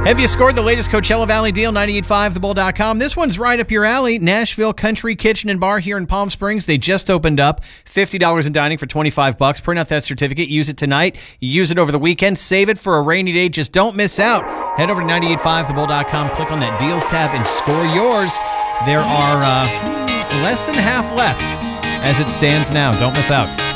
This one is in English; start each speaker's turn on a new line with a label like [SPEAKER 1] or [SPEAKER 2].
[SPEAKER 1] Have you scored the latest Coachella Valley deal? 985thebull.com. This one's right up your alley. Nashville Country Kitchen and Bar here in Palm Springs. They just opened up. $50 in dining for $25. Print out that certificate. Use it tonight. Use it over the weekend. Save it for a rainy day. Just don't miss out. Head over to 985thebull.com. Click on that deals tab and score yours. There are less than half left as it stands now. Don't miss out.